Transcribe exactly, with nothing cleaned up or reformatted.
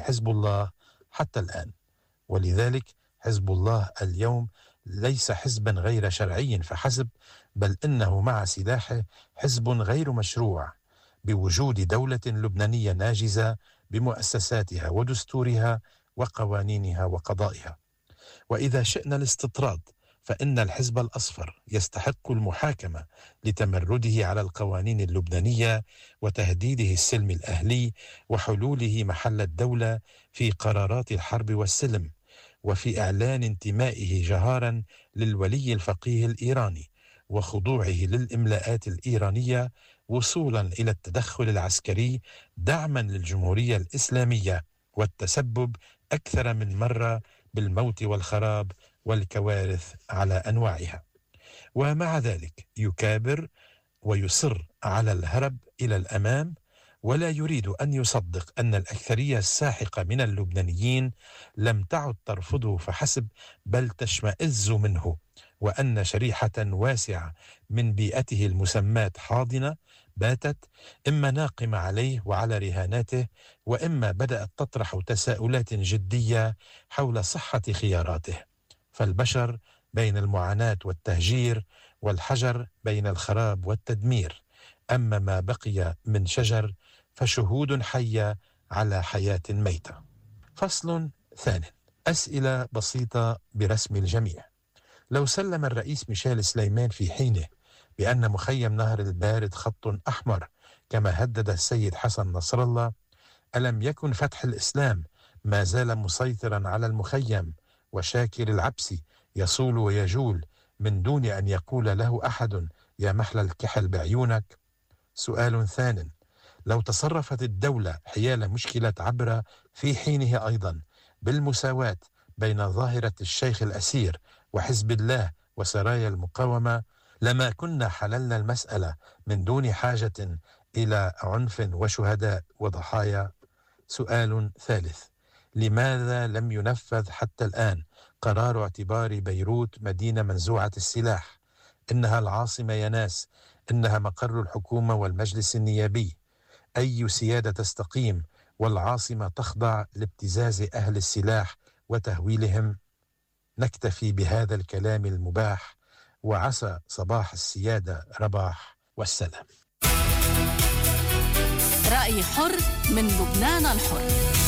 حزب الله حتى الآن. ولذلك حزب الله اليوم ليس حزبا غير شرعي فحسب، بل إنه مع سلاحه حزب غير مشروع، بوجود دولة لبنانية ناجزة بمؤسساتها ودستورها وقوانينها وقضائها. وإذا شئنا الاستطراد فإن الحزب الأصفر يستحق المحاكمة لتمرده على القوانين اللبنانية وتهديده السلم الأهلي وحلوله محل الدولة في قرارات الحرب والسلم، وفي إعلان انتمائه جهارا للولي الفقيه الإيراني وخضوعه للإملاءات الإيرانية، وصولا إلى التدخل العسكري دعما للجمهورية الإسلامية والتسبب أكثر من مرة بالموت والخراب والكوارث على أنواعها. ومع ذلك يكابر ويصر على الهرب إلى الأمام، ولا يريد أن يصدق أن الأكثرية الساحقة من اللبنانيين لم تعد ترفضه فحسب، بل تشمئز منه، وأن شريحة واسعة من بيئته المسماة حاضنة باتت إما ناقمة عليه وعلى رهاناته، وإما بدأت تطرح تساؤلات جدية حول صحة خياراته. فالبشر بين المعاناة والتهجير، والحجر بين الخراب والتدمير، أما ما بقي من شجر فشهود حية على حياة ميتة. فصل ثانٍ، أسئلة بسيطة برسم الجميع. لو سلم الرئيس ميشيل سليمان في حينه بأن مخيم نهر البارد خط أحمر كما هدد السيد حسن نصر الله، ألم يكن فتح الإسلام ما زال مسيطرا على المخيم، وشاكر العبسي يصول ويجول من دون أن يقول له أحد يا محلى الكحل بعيونك؟ سؤال ثان، لو تصرفت الدولة حيال مشكلة عبرة في حينه أيضا بالمساواة بين ظاهرة الشيخ الأسير وحزب الله وسرايا المقاومة، لما كنا حللنا المسألة من دون حاجة إلى عنف وشهداء وضحايا. سؤال ثالث، لماذا لم ينفذ حتى الآن قرار اعتبار بيروت مدينة منزوعة السلاح؟ إنها العاصمة يا ناس، إنها مقر الحكومة والمجلس النيابي. أي سيادة تستقيم والعاصمة تخضع لابتزاز أهل السلاح وتهويلهم؟ نكتفي بهذا الكلام المباح، وعسى صباح السيادة رباح، والسلام. رأي حر من لبنان الحر.